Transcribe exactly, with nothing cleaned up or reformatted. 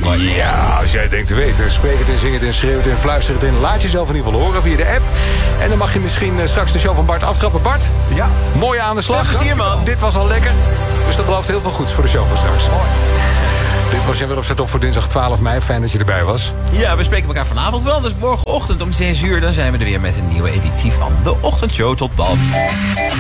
mooi. Ja, als jij het denkt te weten, spreek het en zing het en schreeuw het en fluister het en laat jezelf in ieder geval horen via de app. En dan mag je misschien uh, straks de show van Bart aftrappen. Bart, Ja. mooi aan de slag. Ja, plezier, man. Dit was al lekker, dus dat belooft heel veel goeds voor de show van straks. Mooi. Dit was jij weer op zet op voor dinsdag twaalf mei. Fijn dat je erbij was. Ja, we spreken elkaar vanavond wel. Dus morgenochtend om zes uur dan zijn we er weer met een nieuwe editie van de Ochtendshow. Tot dan.